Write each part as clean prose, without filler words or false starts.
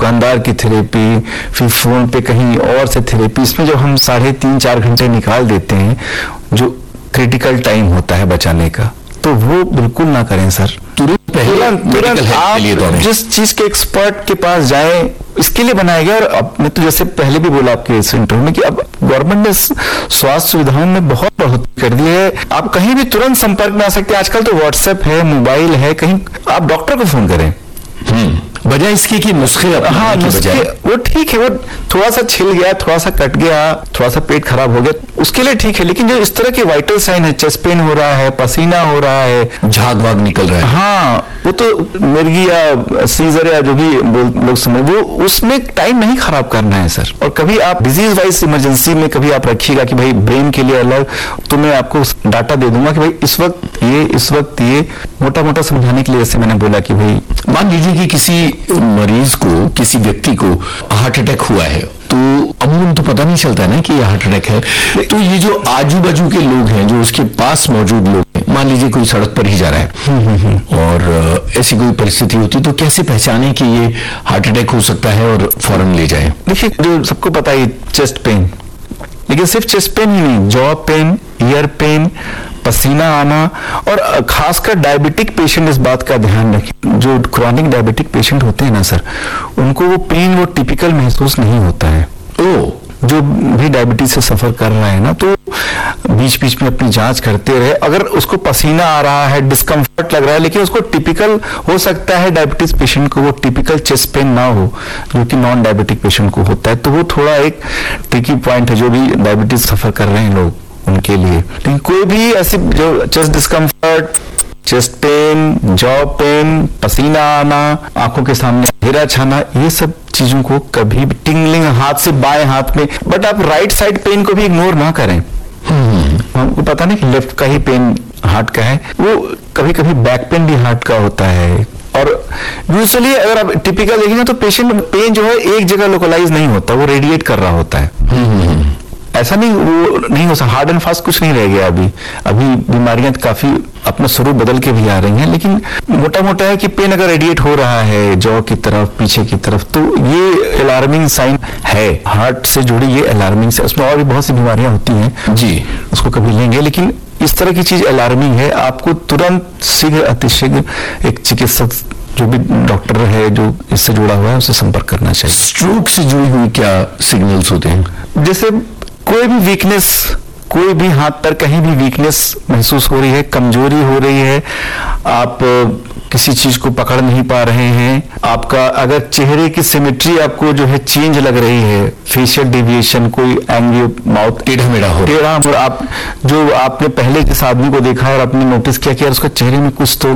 दुकानदार की थेरेपी, फिर फोन पे कहीं और से थेरेपी, इसमें जब हम 3.5-4 घंटे निकाल देते हैं जो क्रिटिकल टाइम होता है बचाने का, तो वो बिल्कुल ना करें सर। तुरंत आप जिस चीज के एक्सपर्ट के पास जाएं, इसके लिए बनाया गया। और अब मैं तो जैसे पहले भी बोला आपके इस इंटरव्यू में कि अब गवर्नमेंट ने स्वास्थ्य सुविधाओं में बहुत बढ़ोतरी कर दी है। आप कहीं भी तुरंत संपर्क में आ सकते हैं। आजकल तो व्हाट्सएप है, मोबाइल है, कहीं आप डॉक्टर को फोन करें, बजाय इसके कि नुस्खे नुस्खे वो ठीक है, वो थोड़ा सा छिल गया, थोड़ा सा कट गया, थोड़ा सा पेट खराब हो गया, उसके लिए ठीक है। लेकिन जो इस तरह के वाइटल साइन है, चेस्ट पेन हो रहा है, पसीना हो रहा है, झाग वाग निकल रहा है, हाँ, वो तो मिर्गी या सीजर या जो भी लोग समझ, वो उसमें टाइम नहीं खराब करना है सर। और कभी आप डिजीज वाइज इमरजेंसी में कभी आप रखिएगा कि भाई ब्रेन के लिए अलग, तो मैं आपको डाटा दे दूंगा कि भाई इस वक्त ये मोटा मोटा समझाने के लिए, जैसे मैंने बोला कि भाई मान लीजिए कि किसी मरीज को, किसी व्यक्ति को हार्ट अटैक हुआ है, तो अमूमन तो पता नहीं चलता है ना कि ये हार्ट अटैक है। तो ये जो आजू बाजू के लोग हैं, जो उसके पास मौजूद लोग हैं, मान लीजिए कोई सड़क पर ही जा रहा है और ऐसी कोई परिस्थिति होती, तो कैसे पहचाने कि ये हार्ट अटैक हो सकता है और फौरन ले जाए? देखिए, जो सबको पता है चेस्ट पेन, लेकिन सिर्फ चेस्ट पेन ही नहीं, जॉ पेन, ईयर पेन, पसीना आना, और खासकर डायबिटिक पेशेंट इस बात का ध्यान रखें। जो क्रॉनिक डायबिटिक पेशेंट होते हैं ना सर, उनको वो पेन वो टिपिकल महसूस नहीं होता है। जो भी डायबिटीज से सफर कर रहा है ना, तो बीच बीच में अपनी जांच करते रहे। अगर उसको पसीना आ रहा है, डिस्कम्फर्ट लग रहा है, लेकिन उसको टिपिकल हो सकता है डायबिटीज पेशेंट को वो टिपिकल चेस्ट पेन ना हो, जो कि नॉन डायबिटिक पेशेंट को होता है, तो वो थोड़ा एक ट्रिकी पॉइंट है जो भी डायबिटीज सफर कर रहे हैं लोग उनके लिए। लेकिन कोई भी ऐसी जो chest discomfort, chest pain, jaw pen, पसीना आना, आंखों के सामने अंधेरा छाना, ये सब चीजों को कभी भी, टिंगलिंग हाथ से बाएं हाथ में, बट आप राइट साइड पेन को भी इग्नोर ना करें। हमको पता नहीं कि लेफ्ट का ही पेन हार्ट का है, वो कभी कभी बैक पेन भी हार्ट का होता है। और यूजुअली अगर आप टिपिकल देखेंगे तो पेशेंट पेन जो है एक जगह लोकलाइज नहीं होता, वो रेडिएट कर रहा होता है। ऐसा नहीं, वो नहीं हो सकता हार्ड एंड फास्ट कुछ नहीं रह गया। अभी बीमारियां काफी अपना स्वरूप बदल के भी आ रही हैं, लेकिन मोटा मोटा है कि पेन अगर रेडिएट हो रहा है जॉ की तरफ, पीछे की तरफ, तो ये अलार्मिंग साइन है। हार्ट से जुड़ी ये अलार्मिंग से, उसमें और भी बहुत सी बीमारियां होती हैं जी, उसको कभी लेंगे, लेकिन इस तरह की चीज अलार्मिंग है। आपको तुरंत शीघ्र अतिशीघ्र एक चिकित्सक, जो भी डॉक्टर है जो इससे जुड़ा हुआ है, उससे संपर्क करना चाहिए। स्ट्रोक से जुड़ी हुई क्या सिग्नल्स होते हैं? जैसे कोई भी वीकनेस, कोई भी हाथ पर कहीं भी वीकनेस महसूस हो रही है, कमजोरी हो रही है, आप किसी चीज को पकड़ नहीं पा रहे हैं, आपका अगर चेहरे की सिमेट्री आपको जो है चेंज लग रही है, फेशियल डेविएशन, कोई एंग्री, माउथ टेढ़ा मेढ़ा हो टेढ़ा, और आप जो आपने पहले जिस आदमी को देखा है और आपने नोटिस किया कि उसका चेहरे में कुछ तो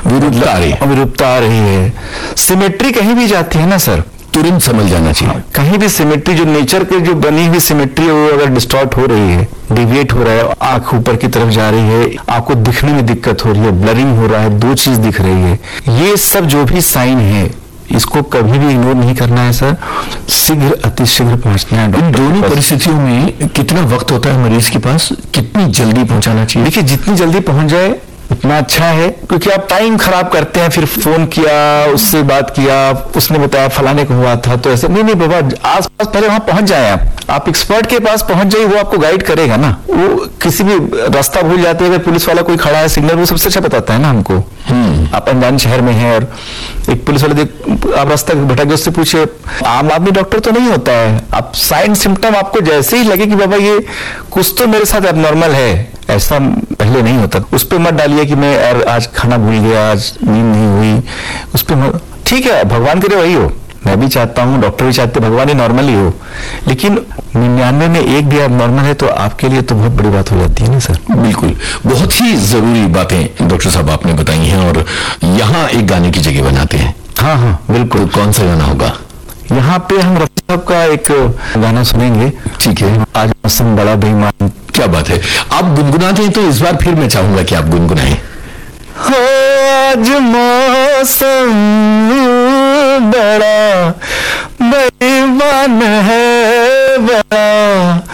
विरूपता आ रही है, सिमेट्री कहीं भी जाती है ना सर, तुरंत समझ जाना चाहिए। कहीं भी सिमेट्री, जो नेचर के जो बनी हुई सिमेट्री है, वो अगर डिस्टॉर्ट हो रही है, डिविएट हो रहा है, आंख ऊपर की तरफ जा रही है, आपको दिखने में दिक्कत हो रही है, ब्लरिंग हो रहा है, दो चीज दिख रही है, ये सब जो भी साइन है, इसको कभी भी इग्नोर नहीं करना है सर, शीघ्र अतिशीघ्र पहुंचना है। इन दोनों परिस्थितियों में कितना वक्त होता है मरीज के पास, कितनी जल्दी पहुंचाना चाहिए? देखिए, जितनी जल्दी पहुंच जाए उतना अच्छा है, क्योंकि आप टाइम खराब करते हैं, फिर फोन किया, उससे बात किया, उसने बताया फलाने को हुआ था, तो ऐसे नहीं बाबा, आसपास पहले वहां पहुंच जाए। आप एक्सपर्ट के पास पहुंच जाइए, वो आपको गाइड करेगा ना। वो किसी भी रास्ता भूल जाते हैं, अगर पुलिस वाला कोई खड़ा है सिग्नल, वो सबसे अच्छा बताता है ना हमको। आप अनजान शहर में है और एक पुलिस वाले आप रास्ता भटक गए, उससे पूछिए। आम आदमी डॉक्टर तो नहीं होता है, आप साइन सिम्टम आपको जैसे ही लगे कि बाबा ये कुछ तो मेरे साथ एबनॉर्मल है, ऐसा पहले नहीं होता, उस पर मत डालिए कि मैं यार आज खाना भूल गया, आज नींद नहीं हुई, उस पर ठीक है, भगवान करे वही हो, मैं भी चाहता हूँ, डॉक्टर भी चाहते भगवान ही नॉर्मल ही हो, लेकिन 99 में एक भी अब नॉर्मल है तो आपके लिए तो बहुत बड़ी बात हो जाती है ना सर। बिल्कुल, बहुत ही जरूरी बातें डॉक्टर साहब आपने बताई हैं, और यहाँ एक गाने की जगह बनाते हैं। हाँ बिल्कुल। कौन सा गाना होगा? यहाँ पे हम रफी साहब का एक गाना सुनेंगे। ठीक है। आज मौसम बड़ा बेईमान। क्या बात है, आप गुनगुनाते हैं, तो इस बार फिर मैं चाहूंगा कि आप गुनगुनाएं। आज मौसम बड़ा बेईमान है, बड़ा